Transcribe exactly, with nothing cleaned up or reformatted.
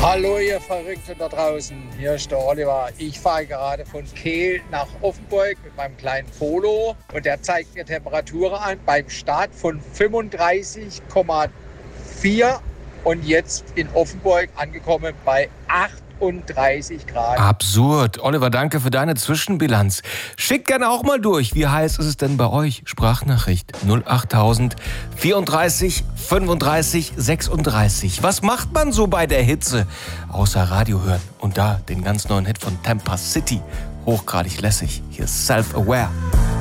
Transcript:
Hallo ihr Verrückten da draußen, hier ist der Oliver. Ich fahre gerade von Kehl nach Offenburg mit meinem kleinen Polo und der zeigt mir Temperaturen an beim Start von fünfunddreißig Komma vier und jetzt in Offenburg angekommen bei achtunddreißig Grad. Absurd. Oliver, danke für deine Zwischenbilanz. Schickt gerne auch mal durch. Wie heiß ist es denn bei euch? Sprachnachricht null achttausend vierunddreißig fünfunddreißig sechsunddreißig. Was macht man so bei der Hitze? Außer Radio hören. Und da den ganz neuen Hit von Tampa City. Hochgradig lässig. Hier ist Self-Aware.